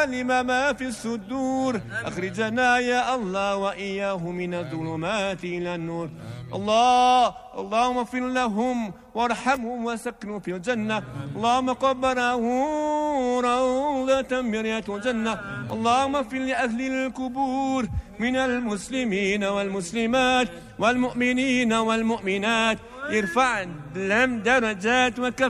لما ما في الصدور أخرجنا يا الله وإياه من الظلمات إلى النور اللهم اغفر لهم وارحمهم وسكنوا في الجنة اللهم قبره روضة من رياض الجنة اللهم اغفر لأهل القبور من المسلمين والمسلمات والمؤمنين والمؤمنات ارفع لهم درجات وكفر